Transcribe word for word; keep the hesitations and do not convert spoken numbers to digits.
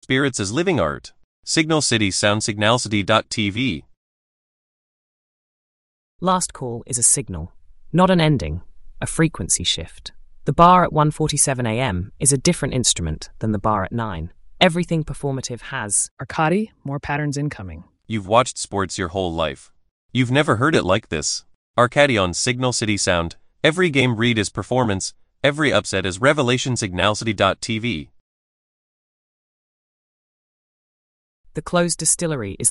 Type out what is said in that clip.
spirits as living art. Signal City Sound Signalcity dot T V. Last call is a signal, not an ending, a frequency shift. The bar at one forty-seven a m is a different instrument than the bar at nine. Everything performative has Arcadi, more patterns incoming. You've watched sports your whole life. You've never heard it like this. Arcadi on Signal City Sound. Every game read is performance, every upset is revelation. Signalcity dot T V. the closed distillery is